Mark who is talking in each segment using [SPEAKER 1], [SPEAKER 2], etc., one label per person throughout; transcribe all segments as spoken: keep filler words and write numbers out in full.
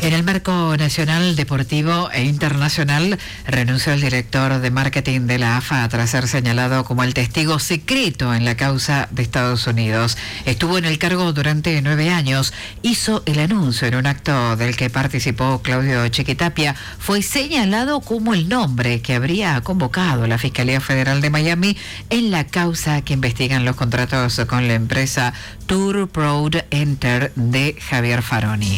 [SPEAKER 1] En el marco nacional, deportivo e internacional, renunció el director de marketing de la A F A tras ser señalado como el testigo secreto en la causa de Estados Unidos. Estuvo en el cargo durante nueve años. Hizo el anuncio en un acto del que participó Claudio Chiquitapia. Fue señalado como el nombre que habría convocado la Fiscalía Federal de Miami en la causa que investigan los contratos con la empresa Tour Proud Enter de Javier Faroni.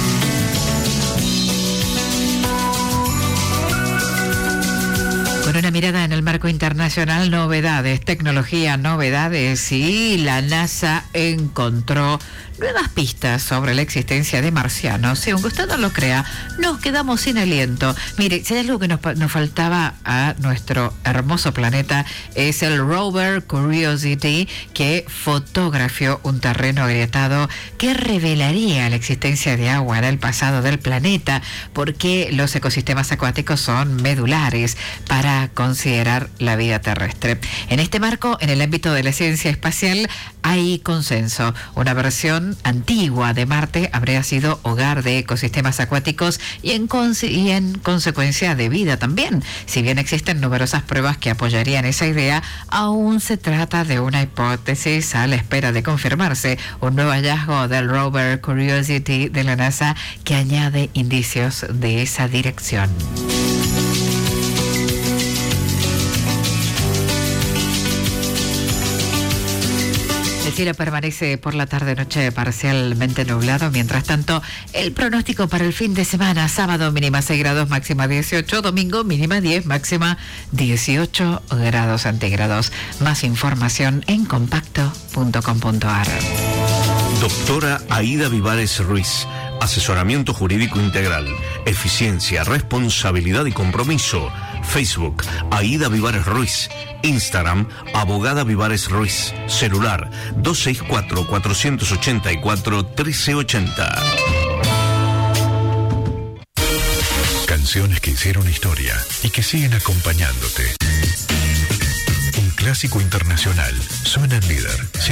[SPEAKER 1] Con una mirada en el marco internacional, novedades, tecnología, novedades, y la NASA encontró nuevas pistas sobre la existencia de marcianos. Sí, aunque usted no lo crea, nos quedamos sin aliento. Mire, si hay algo que nos, nos faltaba a nuestro hermoso planeta, es el rover Curiosity, que fotografió un terreno agrietado que revelaría la existencia de agua en el pasado del planeta, porque los ecosistemas acuáticos son medulares para considerar la vida terrestre. En este marco, en el ámbito de la ciencia espacial, hay consenso. Una versión antigua de Marte habría sido hogar de ecosistemas acuáticos y en, conse- y en consecuencia de vida también. Si bien existen numerosas pruebas que apoyarían esa idea, aún se trata de una hipótesis a la espera de confirmarse. Un nuevo hallazgo del rover Curiosity de la NASA que añade indicios de esa dirección. El cielo permanece por la tarde-noche parcialmente nublado. Mientras tanto, el pronóstico para el fin de semana: sábado mínima seis grados, máxima dieciocho, domingo mínima diez, máxima dieciocho grados centígrados. Más información en compacto punto com punto a r.
[SPEAKER 2] Doctora Aida Vivares Ruiz. Asesoramiento jurídico integral, eficiencia, responsabilidad y compromiso. Facebook, Aida Vivares Ruiz. Instagram, Abogada Vivares Ruiz. Celular, dos seis cuatro, cuatro ocho cuatro, uno tres ocho cero.
[SPEAKER 3] Canciones que hicieron historia y que siguen acompañándote. Un clásico internacional suena en Líder.